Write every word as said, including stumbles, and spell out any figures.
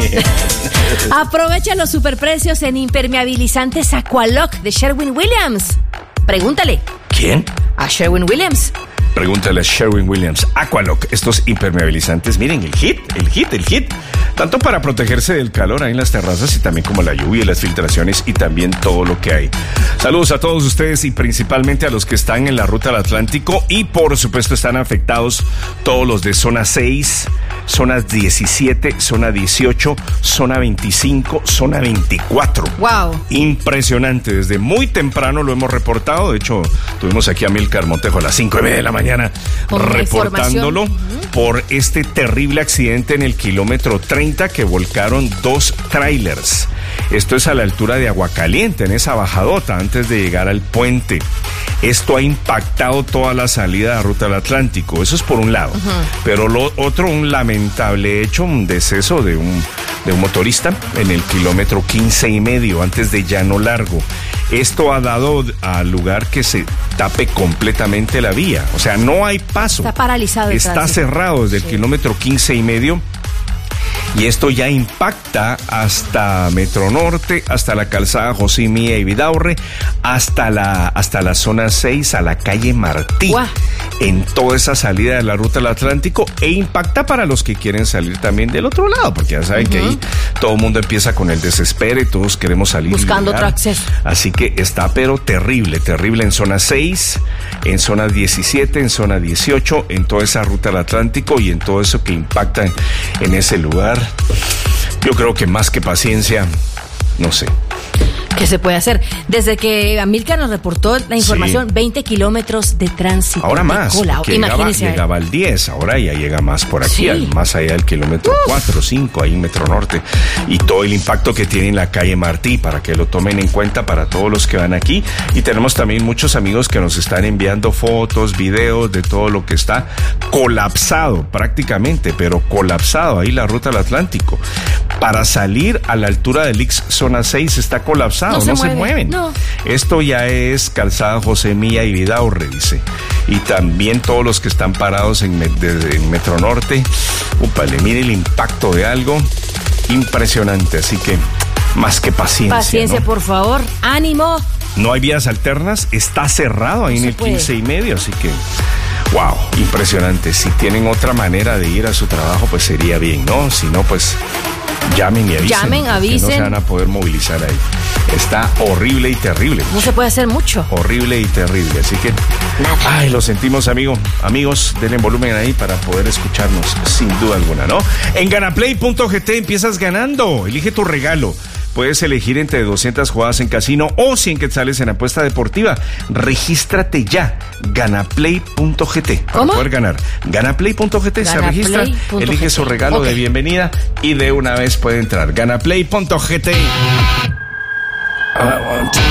Aprovecha los superprecios en impermeabilizantes Aqualock de Sherwin-Williams. Pregúntale. ¿Quién? A Sherwin-Williams. Pregúntale a Sherwin-Williams. Aqualock, estos impermeabilizantes, miren, el hit, el hit, el hit. Tanto para protegerse del calor ahí en las terrazas y también como la lluvia, las filtraciones y también todo lo que hay. Saludos a todos ustedes y principalmente a los que están en la ruta del Atlántico y por supuesto están afectados todos los de zona seis, zona diecisiete, zona dieciocho, zona veinticinco, zona veinticuatro. Wow. Impresionante, desde muy temprano lo hemos reportado. De hecho, tuvimos aquí a Milcar Montejo a las cinco y media de la mañana con reportándolo uh-huh. por este terrible accidente en el kilómetro treinta que volcaron dos trailers. Esto es a la altura de Aguacaliente, en esa bajadota antes de llegar al puente. Esto ha impactado toda la salida de la ruta del Atlántico. Eso es por un lado. Uh-huh. Pero lo otro, un lamentable hecho, un deceso de un, de un motorista en el kilómetro quince y medio, antes de Llano Largo. Esto ha dado al lugar que se tape completamente la vía. O sea, no hay paso. Está paralizado. Está cerrado desde el sí. kilómetro quince y medio. Y esto ya impacta hasta Metro Norte, hasta la calzada José Mía y Vidaurre, hasta la, hasta la zona seis, a la calle Martí, wow. en toda esa salida de la ruta del Atlántico, e impacta para los que quieren salir también del otro lado, porque ya saben uh-huh. que ahí todo el mundo empieza con el desespero y todos queremos salir. Buscando otro acceso. Así que está pero terrible, terrible en zona seis, en zona diecisiete, en zona dieciocho, en toda esa ruta del Atlántico y en todo eso que impacta en, en ese lugar. Yo creo que más que paciencia, no sé. ¿Qué se puede hacer? Desde que Amilcar nos reportó la información, sí. veinte kilómetros de tránsito. Ahora más, que llegaba, llegaba al diez, ahora ya llega más por aquí, sí. al, más allá del kilómetro cuatro, cinco, ahí en Metro Norte. Y todo el impacto que tiene en la calle Martí, para que lo tomen en cuenta para todos los que van aquí. Y tenemos también muchos amigos que nos están enviando fotos, videos de todo lo que está colapsado prácticamente, pero colapsado ahí la ruta del Atlántico. Para salir a la altura del I X zona seis está colapsado. No, se, no mueve, se mueven. No. Esto ya es calzada José Mía y Vidaurre, dice. Y también todos los que están parados en, desde en Metro Norte. Upale, mire el impacto de algo impresionante. Así que más que paciencia. Paciencia, ¿no? Por favor. ¡Ánimo! No hay vías alternas. Está cerrado ahí no en el puede. quince y medio. Así que, wow, impresionante. Si tienen otra manera de ir a su trabajo, pues sería bien, ¿no? Si no, pues llamen y avisen. Llamen, avisen. No se van a poder movilizar ahí. Está horrible y terrible. No se puede hacer mucho. Horrible y terrible. Así que, nada. Ay, lo sentimos, amigo. Amigos, denle volumen ahí para poder escucharnos, sin duda alguna, ¿no? En Ganaplay punto g t empiezas ganando. Elige tu regalo. Puedes elegir entre doscientas jugadas en casino o cien quetzales en apuesta deportiva. Regístrate ya. Ganaplay punto g t para ¿Cómo? poder ganar. Ganaplay punto g t se registra, elige su regalo okay. de bienvenida y de una vez puede entrar. Ganaplay punto g t I want